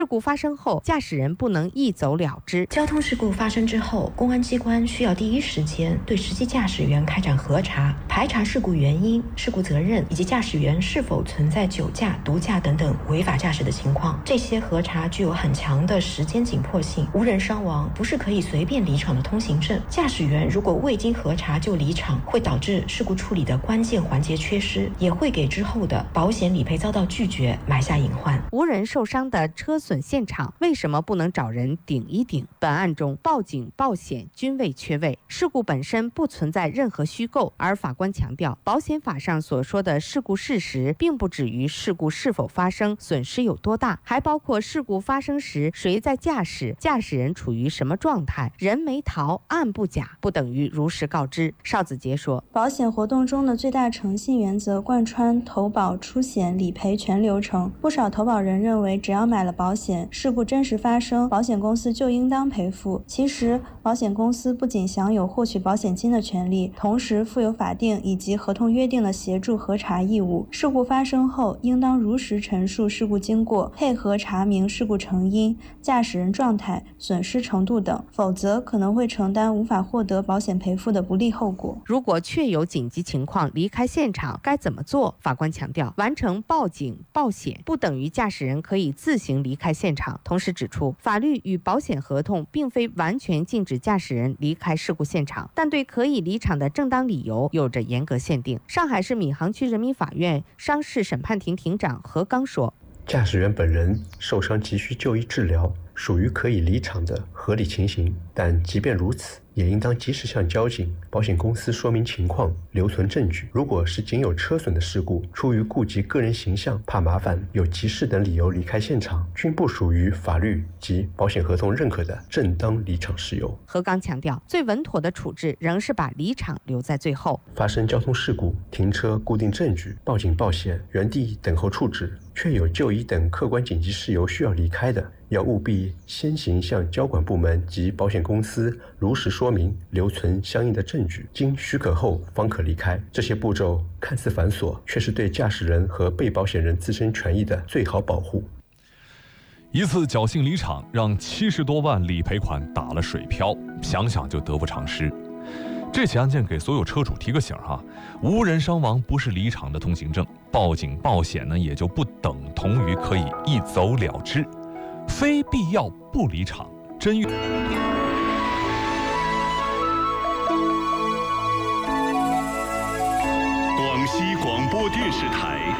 事故发生后，驾驶人不能一走了之。 交通事故发生之后，公安机关需要第一时间对实际驾驶员开展核查，排查事故原因、事故责任以及驾驶员是否存在酒驾、毒驾等等违法驾驶的情况。这些核查具有很强的时间紧迫性，无人伤亡不是可以随便离场的通行证。驾驶员如果未经核查就离场，会导致事故处理的关键环节缺失，也会给之后的保险理赔遭到拒绝埋下隐患。 无人受伤的车损现场，为什么不能找人顶一顶？本案中，报警、报险均未缺位，事故本身不存在任何虚构。而法官强调，保险法上所说的事故事实，并不止于事故是否发生、损失有多大，还包括事故发生时谁在驾驶、驾驶人处于什么状态，人没逃，案不假，不等于如实告知。邵子杰说， 保险活动中的最大诚信原则贯穿投保、出险、理赔全流程。不少投保人认为，只要买了保险，事故真实发生，保险公司就应当赔付。其实，保险公司不仅享有获取保险金的权利，同时负有法定以及合同约定的协助核查义务。事故发生后，应当如实陈述事故经过，配合查明事故成因、驾驶人状态、损失程度等，否则可能会承担无法获得保险赔付的不利后果。 如果确有紧急情况离开现场，该怎么做？法官强调，完成报警、报险不等于驾驶人可以自行离开现场。同时指出，法律与保险合同并非完全禁止驾驶人离开事故现场，但对可以离场的正当理由有着严格限定。上海市闵行区人民法院商事审判庭庭长何刚说， 驾驶员本人受伤急需就医治疗，属于可以离场的合理情形，但即便如此，也应当及时向交警、保险公司说明情况，留存证据。如果是仅有车损的事故，出于顾及个人形象、怕麻烦、有急事等理由离开现场，均不属于法律及保险合同认可的正当离场事由。 何刚强调，最稳妥的处置仍是把离场留在最后。 发生交通事故，停车固定证据、报警报险、原地等候处置，确有就医等客观紧急事由需要离开的，要务必先行向交管部门及保险公司如实说明，留存相应的证据，经许可后方可离开。这些步骤看似繁琐，却是对驾驶人和被保险人自身权益的最好保护。 一次侥幸离场，让70多万理赔款打了水漂，想想就得不偿失。这起案件给所有车主提个醒哈，无人伤亡不是离场的通行证，报警报险呢也就不等同于可以一走了之，非必要不离场。真广西广播电视台